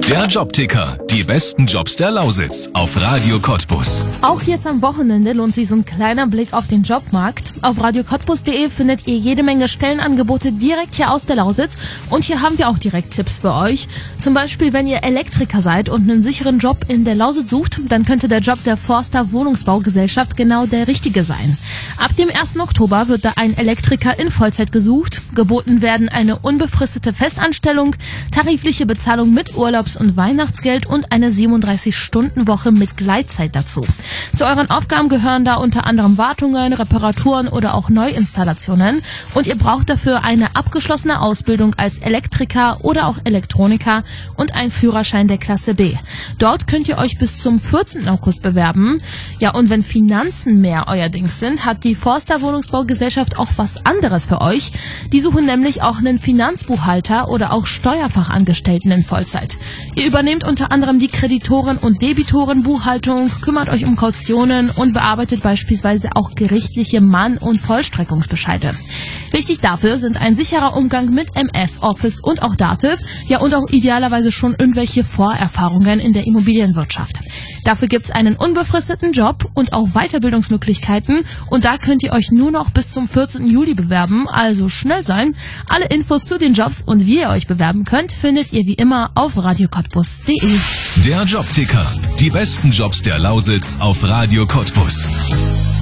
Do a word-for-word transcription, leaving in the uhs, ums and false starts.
Der Jobticker. Die besten Jobs der Lausitz auf Radio Cottbus. Auch jetzt am Wochenende lohnt sich so ein kleiner Blick auf den Jobmarkt. Auf radio cottbus punkt de findet ihr jede Menge Stellenangebote direkt hier aus der Lausitz. Und hier haben wir auch direkt Tipps für euch. Zum Beispiel, wenn ihr Elektriker seid und einen sicheren Job in der Lausitz sucht, dann könnte der Job der Forster Wohnungsbaugesellschaft genau der richtige sein. Ab dem ersten Oktober wird da ein Elektriker in Vollzeit gesucht. Geboten werden eine unbefristete Festanstellung, tarifliche Bezahlung mit Urlaubs- und Weihnachtsgeld und eine siebenunddreißig-Stunden-Woche mit Gleitzeit dazu. Zu euren Aufgaben gehören da unter anderem Wartungen, Reparaturen oder auch Neuinstallationen. Und ihr braucht dafür eine abgeschlossene Ausbildung als Elektriker oder auch Elektroniker und einen Führerschein der Klasse B. Dort könnt ihr euch bis zum vierzehnten August bewerben. Ja, und wenn Finanzen mehr euer Ding sind, hat die Forster Wohnungsbaugesellschaft auch was anderes für euch. Die suchen nämlich auch einen Finanzbuchhalter oder auch Steuerfachangestellten in Vollzeit. Ihr übernehmt unter anderem die Kreditoren- und Debitorenbuchhaltung, kümmert euch um Kautionen und bearbeitet beispielsweise auch gerichtliche Mann- und Vollstreckungsbescheide. Wichtig dafür sind ein sicherer Umgang mit M S, Office und auch Dativ, ja und auch idealerweise schon irgendwelche Vorerfahrungen in der Immobilienwirtschaft. Dafür gibt's einen unbefristeten Job und auch Weiterbildungsmöglichkeiten und da könnt ihr euch nur noch bis zum vierzehnten Juli bewerben, also schnell sein. Alle Infos zu den Jobs und wie ihr euch bewerben könnt, findet ihr wie immer auf radio cottbus punkt de. Der Jobticker. Die besten Jobs der Lausitz auf Radio Cottbus.